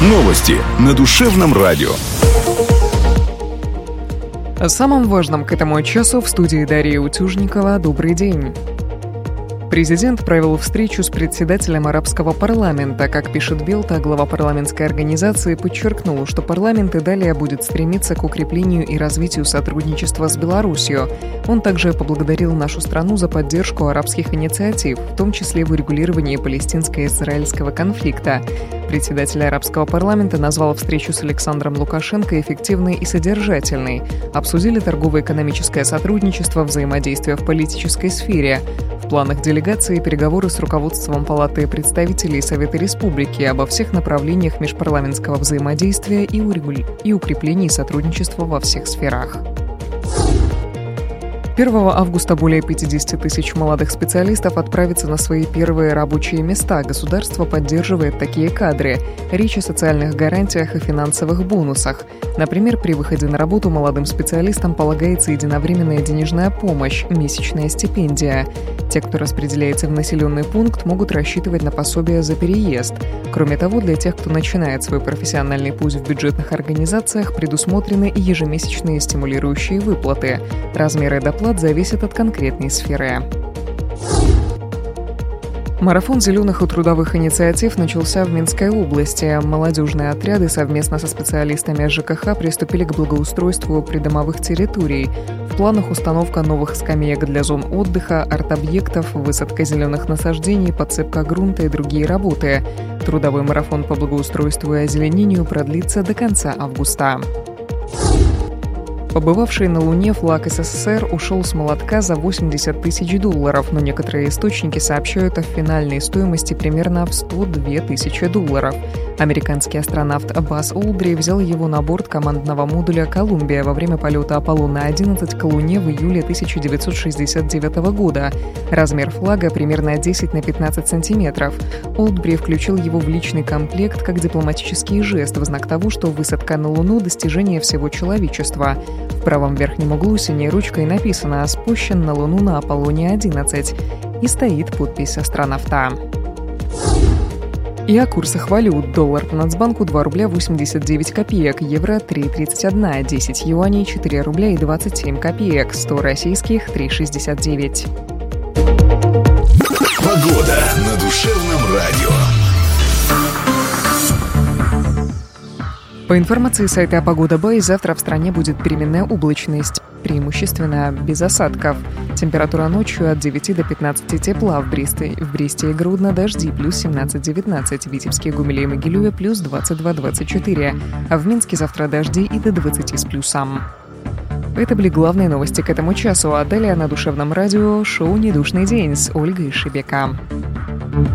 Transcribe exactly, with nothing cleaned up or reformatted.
Новости на Душевном радио. О самом важном к этому часу в студии Дарья Утюжникова. Добрый день. Президент провел встречу с председателем арабского парламента. Как пишет Белта, глава парламентской организации подчеркнул, что парламент и далее будет стремиться к укреплению и развитию сотрудничества с Беларусью. Он также поблагодарил нашу страну за поддержку арабских инициатив, в том числе в урегулировании палестинско-израильского конфликта. Председатель арабского парламента назвал встречу с Александром Лукашенко эффективной и содержательной. Обсудили торгово-экономическое сотрудничество, взаимодействие в политической сфере. В планах делегации переговоры с руководством Палаты представителей Совета Республики обо всех направлениях межпарламентского взаимодействия и, урегули... и укреплении сотрудничества во всех сферах. первого августа более пятьдесят тысяч молодых специалистов отправятся на свои первые рабочие места. Государство поддерживает такие кадры. Речь о социальных гарантиях и финансовых бонусах. Например, при выходе на работу молодым специалистам полагается единовременная денежная помощь, месячная стипендия. Те, кто распределяется в населенный пункт, могут рассчитывать на пособие за переезд. Кроме того, для тех, кто начинает свой профессиональный путь в бюджетных организациях, предусмотрены и ежемесячные стимулирующие выплаты. Размеры доплат зависят от конкретной сферы. Марафон зеленых и трудовых инициатив начался в Минской области. Молодежные отряды совместно со специалистами ЖКХ приступили к благоустройству придомовых территорий. В планах установка новых скамеек для зон отдыха, арт-объектов, высадка зеленых насаждений, подсыпка грунта и другие работы. Трудовой марафон по благоустройству и озеленению продлится до конца августа. Побывавший на Луне флаг СССР ушел с молотка за восемьдесят тысяч долларов, но некоторые источники сообщают о финальной стоимости примерно в сто две тысячи долларов. Американский астронавт Базз Олдри взял его на борт командного модуля «Колумбия» во время полета Аполлона одиннадцать к Луне в июле тысяча девятьсот шестьдесят девятого года. Размер флага примерно десять на пятнадцать сантиметров. Олдри включил его в личный комплект как дипломатический жест в знак того, что высадка на Луну – достижение всего человечества. В правом верхнем углу синей ручкой написано «Спущен на Луну на Аполлоне одиннадцать» и стоит подпись астронавта. И о курсах валют. Доллар по Нацбанку два рубля восемьдесят девять копеек, евро три тридцать один, десять юаней четыре рубля и двадцать семь копеек, сто российских три шестьдесят девять. Погода на Душевном радио. По информации сайта «Погода Бай», завтра в стране будет переменная облачность, преимущественно без осадков. Температура ночью от девяти до пятнадцати тепла, в Бресте, в Бресте и Гродно дожди плюс семнадцать девятнадцать, в Витебске, Гомеле и Могилеве плюс двадцать два двадцать четыре, а в Минске завтра дожди и до двадцати с плюсом. Это были главные новости к этому часу, а далее на Душевном радио шоу «Недушный день» с Ольгой Шебека.